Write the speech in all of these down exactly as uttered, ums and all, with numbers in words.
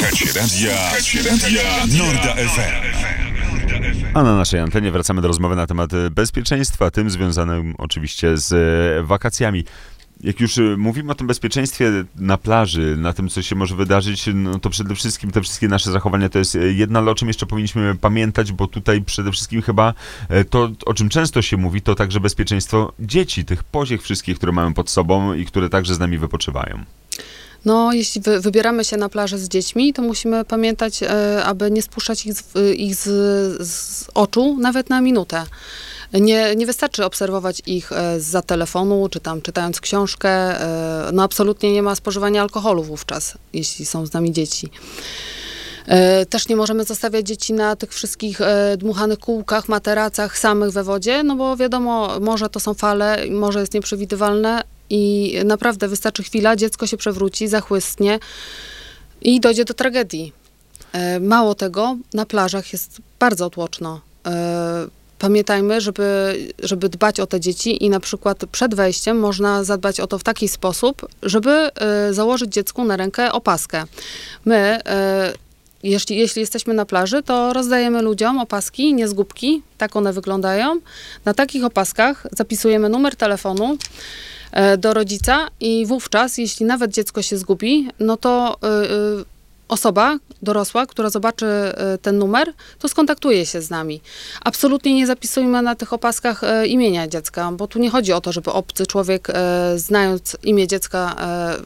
Słuchacie radia, słuchacie radia Norda F M. A na naszej antenie wracamy do rozmowy na temat bezpieczeństwa, tym związanym oczywiście z wakacjami. Jak już mówimy o tym bezpieczeństwie na plaży, na tym, co się może wydarzyć, no to przede wszystkim te wszystkie nasze zachowania to jest jedna, ale o czym jeszcze powinniśmy pamiętać, bo tutaj przede wszystkim chyba to, o czym często się mówi, to także bezpieczeństwo dzieci, tych poziech wszystkich, które mamy pod sobą i które także z nami wypoczywają. No, jeśli wy, wybieramy się na plażę z dziećmi, to musimy pamiętać, e, aby nie spuszczać ich, z, ich z, z oczu nawet na minutę. Nie, nie wystarczy obserwować ich e, zza telefonu, czy tam czytając książkę. E, no absolutnie nie ma spożywania alkoholu wówczas, jeśli są z nami dzieci. E, też nie możemy zostawiać dzieci na tych wszystkich e, dmuchanych kółkach, materacach samych we wodzie, no bo wiadomo, morze to są fale, morze jest nieprzewidywalne i naprawdę wystarczy chwila, dziecko się przewróci, zachłysnie i dojdzie do tragedii. E, mało tego, na plażach jest bardzo tłoczno. E, Pamiętajmy, żeby, żeby dbać o te dzieci i na przykład przed wejściem można zadbać o to w taki sposób, żeby y, założyć dziecku na rękę opaskę. My, y, jeśli, jeśli jesteśmy na plaży, to rozdajemy ludziom opaski, nie zgubki, tak one wyglądają. Na takich opaskach zapisujemy numer telefonu y, do rodzica i wówczas, jeśli nawet dziecko się zgubi, no to y, y, osoba dorosła, która zobaczy ten numer, to skontaktuje się z nami. Absolutnie nie zapisujmy na tych opaskach imienia dziecka, bo tu nie chodzi o to, żeby obcy człowiek, znając imię dziecka,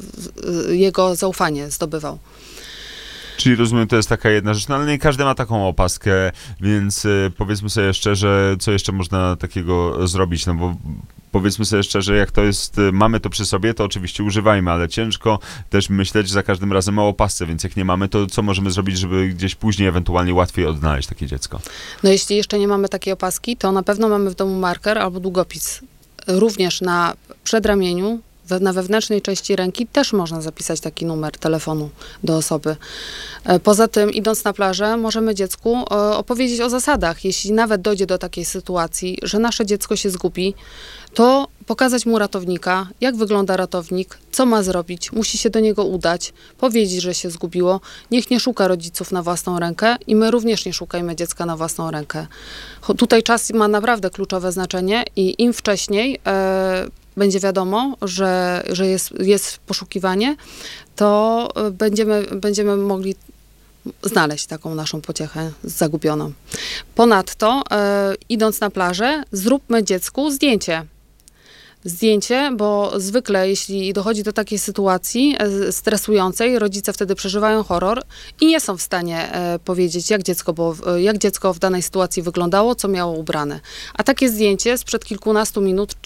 jego zaufanie zdobywał. Czyli rozumiem, to jest taka jedna rzecz, no ale nie każdy ma taką opaskę, więc y, powiedzmy sobie szczerze, co jeszcze można takiego zrobić, no bo powiedzmy sobie szczerze, jak to jest, mamy to przy sobie, to oczywiście używajmy, ale ciężko też myśleć za każdym razem o opasce, więc jak nie mamy, to co możemy zrobić, żeby gdzieś później ewentualnie łatwiej odnaleźć takie dziecko? No jeśli jeszcze nie mamy takiej opaski, to na pewno mamy w domu marker albo długopis. Również na przedramieniu, na wewnętrznej części ręki też można zapisać taki numer telefonu do osoby. Poza tym, idąc na plażę, możemy dziecku opowiedzieć o zasadach. Jeśli nawet dojdzie do takiej sytuacji, że nasze dziecko się zgubi, to pokazać mu ratownika, jak wygląda ratownik, co ma zrobić, musi się do niego udać, powiedzieć, że się zgubiło. Niech nie szuka rodziców na własną rękę i my również nie szukajmy dziecka na własną rękę. Tutaj czas ma naprawdę kluczowe znaczenie i im wcześniej e, będzie wiadomo, że, że jest, jest poszukiwanie, to będziemy, będziemy mogli znaleźć taką naszą pociechę zagubioną. Ponadto, e, idąc na plażę, zróbmy dziecku zdjęcie. Zdjęcie, bo zwykle jeśli dochodzi do takiej sytuacji e, stresującej, rodzice wtedy przeżywają horror i nie są w stanie e, powiedzieć, jak dziecko, było, jak dziecko w danej sytuacji wyglądało, co miało ubrane. A takie zdjęcie sprzed kilkunastu minut